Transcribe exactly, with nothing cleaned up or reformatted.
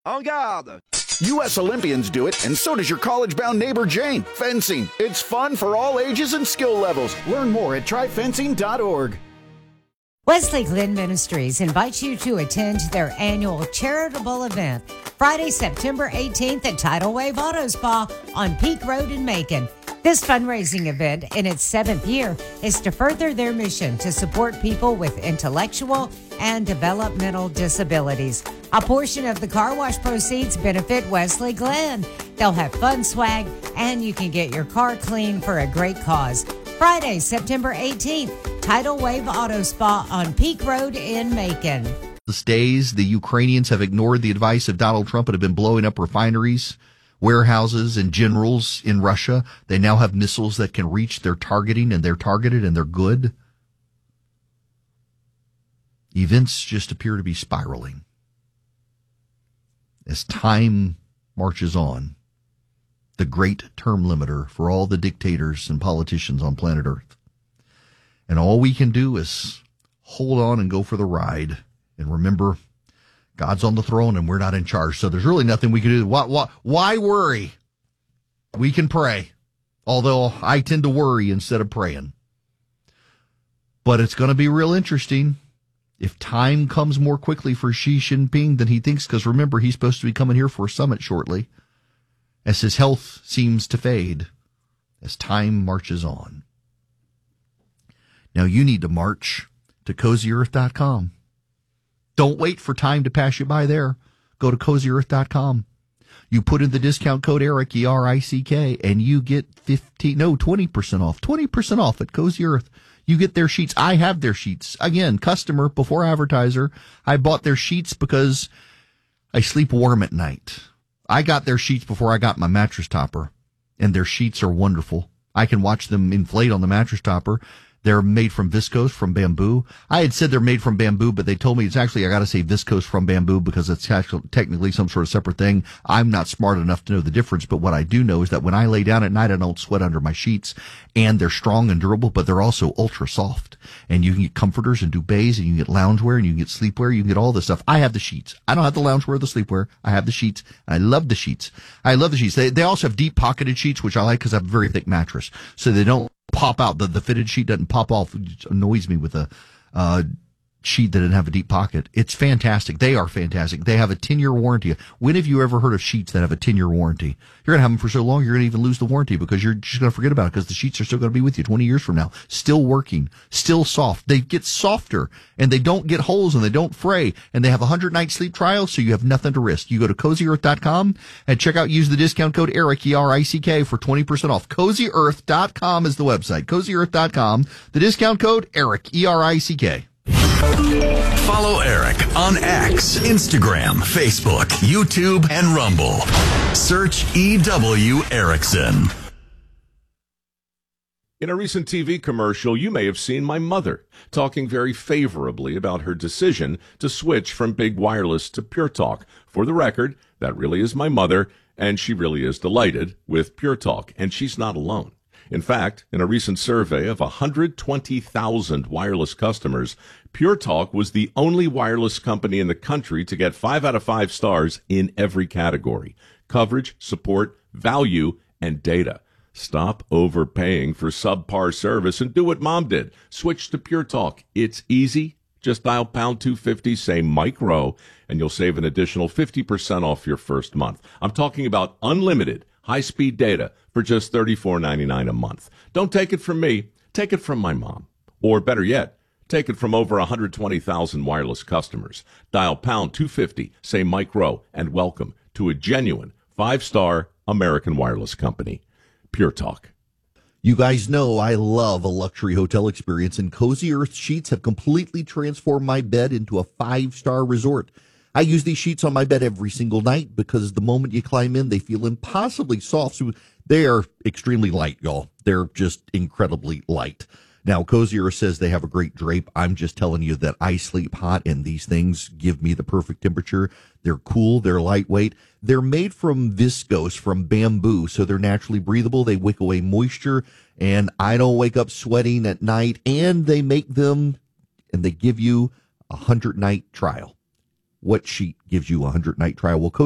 En garde! U S Olympians do it, and so does your college-bound neighbor Jane. Fencing. It's fun for all ages and skill levels. Learn more at try fencing dot org. Wesley Glenn Ministries invites you to attend their annual charitable event Friday, September eighteenth at Tidal Wave Auto Spa on Peak Road in Macon. This fundraising event, in its seventh year, is to further their mission to support people with intellectual and developmental disabilities. A portion of the car wash proceeds benefit Wesley Glenn. They'll have fun swag, and you can get your car clean for a great cause. Friday, September eighteenth, Tidal Wave Auto Spa on Peak Road in Macon. These days, the Ukrainians have ignored the advice of Donald Trump and have been blowing up refineries, warehouses, and generals in Russia. They now have missiles that can reach their targeting, and they're targeted, and they're good. Events just appear to be spiraling. As time marches on, the great term limiter for all the dictators and politicians on planet Earth. And all we can do is hold on and go for the ride. And remember, God's on the throne and we're not in charge. So there's really nothing we can do. Why, why, why worry? We can pray. Although I tend to worry instead of praying. But it's going to be real interesting if time comes more quickly for Xi Jinping than he thinks. Because remember, he's supposed to be coming here for a summit shortly, as his health seems to fade as time marches on. Now you need to march to cozy earth dot com. Don't wait for time to pass you by there. Go to cozy earth dot com. You put in the discount code ERIC, E R I C K, and you get fifteen, no, twenty percent off. twenty percent off at Cozy Earth. You get their sheets. I have their sheets. Again, customer before advertiser. I bought their sheets because I sleep warm at night. I got their sheets before I got my mattress topper, and their sheets are wonderful. I can watch them inflate on the mattress topper. They're made from viscose, from bamboo. I had said they're made from bamboo, but they told me it's actually, I got to say viscose from bamboo because it's actually technically some sort of separate thing. I'm not smart enough to know the difference, but what I do know is that when I lay down at night, I don't sweat under my sheets, and they're strong and durable, but they're also ultra soft. And you can get comforters and duvets, and you can get loungewear, and you can get sleepwear, you can get all this stuff. I have the sheets. I don't have the loungewear or the sleepwear. I have the sheets. I love the sheets. I love the sheets. They, they also have deep pocketed sheets, which I like because I have a very thick mattress, so they don't pop out. The, the fitted sheet doesn't pop off. It annoys me with a uh, sheet that didn't have a deep pocket. It's fantastic. They are fantastic. They have a ten-year warranty. When have you ever heard of sheets that have a ten-year warranty? You're going to have them for so long, you're going to even lose the warranty because you're just going to forget about it because the sheets are still going to be with you twenty years from now. Still working. Still soft. They get softer, and they don't get holes, and they don't fray, and they have a one hundred night sleep trial, so you have nothing to risk. You go to cozy earth dot com and check out, use the discount code ERIC, E R I C K, for twenty percent off. cozy earth dot com is the website. cozy earth dot com. The discount code ERIC, E R I C K. Follow Eric on X, Instagram, Facebook, YouTube, and Rumble. Search E W Erickson. In a recent T V commercial, you may have seen my mother talking very favorably about her decision to switch from big wireless to Pure Talk. For the record, that really is my mother, and she really is delighted with Pure Talk, and she's not alone. In fact, in a recent survey of one hundred twenty thousand wireless customers, Pure Talk was the only wireless company in the country to get five out of five stars in every category: coverage, support, value, and data. Stop overpaying for subpar service and do what Mom did. Switch to Pure Talk. It's easy. Just dial pound two fifty, say Mike Rowe, and you'll save an additional fifty percent off your first month. I'm talking about unlimited high-speed data for just thirty-four ninety-nine a month. Don't take it from me. Take it from my mom. Or better yet, take it from over one hundred twenty thousand wireless customers. Dial pound two fifty, say Mike Rowe, and welcome to a genuine five-star American wireless company. Pure Talk. You guys know I love a luxury hotel experience, and Cozy Earth sheets have completely transformed my bed into a five-star resort. I use these sheets on my bed every single night because the moment you climb in, they feel impossibly soft. So they are extremely light, y'all. They're just incredibly light. Now, Cozy Earth says they have a great drape. I'm just telling you that I sleep hot, and these things give me the perfect temperature. They're cool. They're lightweight. They're made from viscose, from bamboo, so they're naturally breathable. They wick away moisture, and I don't wake up sweating at night. And they make them, and they give you a hundred-night trial. What sheet gives you a hundred-night trial? Well,